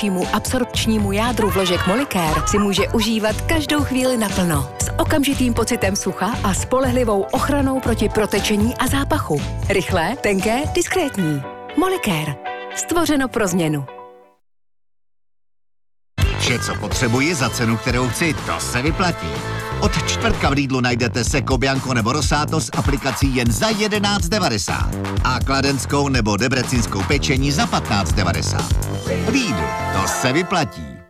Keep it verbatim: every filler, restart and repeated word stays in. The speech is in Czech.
nejsilnějšímu absorpčnímu jádru vložek Molicare si může užívat každou chvíli naplno. S okamžitým pocitem sucha a spolehlivou ochranou proti protečení a zápachu. Rychlé, tenké, diskrétní. Molicare. Stvořeno pro změnu. Vše, co potřebuji za cenu, kterou chci, to se vyplatí. Od čtvrtka v Lidlu najdete Seko, Bianco nebo Rosato s aplikací jen za jedenáct devadesát a kladenskou nebo debrecínskou pečení za patnáct devadesát. Lidl, to se vyplatí.